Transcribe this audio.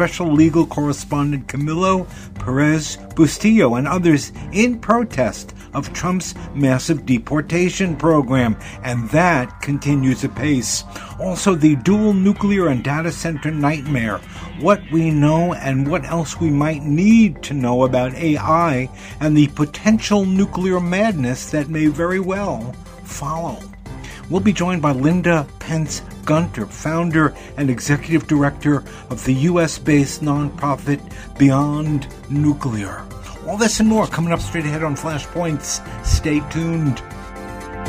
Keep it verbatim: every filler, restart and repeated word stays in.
special legal correspondent Camilo Perez Bustillo and others in protest of Trump's massive deportation program, and that continues apace. Also, the dual nuclear and data center nightmare, what we know and what else we might need to know about A I, and the potential nuclear madness that may very well follow. We'll be joined by Linda Pence Gunter, founder and executive director of the U S-based nonprofit Beyond Nuclear. All this and more coming up straight ahead on Flashpoints. Stay tuned.